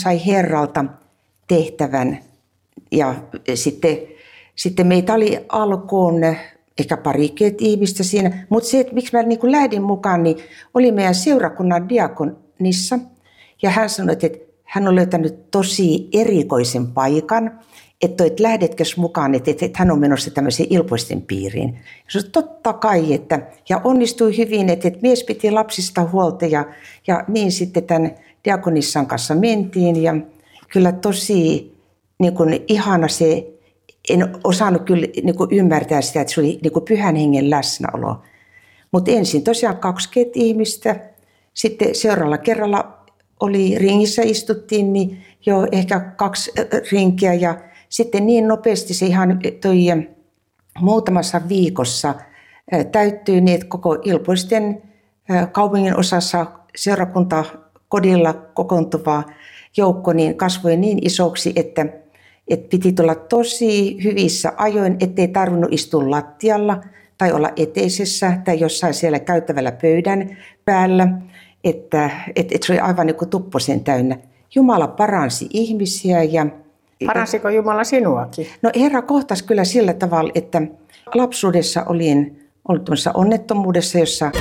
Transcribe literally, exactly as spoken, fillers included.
sai Herralta tehtävän ja sitten, sitten meitä oli alkuun ehkä parikymmentä ihmistä siinä. Mutta se, että miksi mä niin kuin lähdin mukaan, niin oli meidän seurakunnan diakonissa ja hän sanoi, että hän on löytänyt tosi erikoisen paikan, että, että lähdetkö mukaan, että, että hän on menossa tämmöiseen ilpoisten piiriin. Ja se totta kai, että, ja onnistui hyvin, että, että mies piti lapsista huolta ja, ja niin sitten tämän diakonissan kanssa mentiin ja kyllä tosi niin kuin ihana se, en osannut kyllä niin kuin ymmärtää sitä, että se oli niin kuin pyhän hengen läsnäolo. Mutta ensin tosiaan kaksikymmentä ihmistä, sitten seuraavalla kerralla oli ringissä istuttiin, niin jo ehkä kaksi rinkiä ja sitten niin nopeasti se ihan toi muutamassa viikossa täyttyi niin, että koko Ilpoisten kaupungin osassa seurakuntakodilla kokoontuva joukko niin kasvoi niin isoksi, että, että piti tulla tosi hyvissä ajoin, ettei tarvinnut istua lattialla tai olla eteisessä tai jossain siellä käytävällä pöydän päällä, että, että, että se oli aivan niin kuin tupposen täynnä. Jumala paransi ihmisiä ja paransiko Jumala sinuakin? No Herra kohtasi kyllä sillä tavalla, että lapsuudessa olin ollut onnettomuudessa, jossa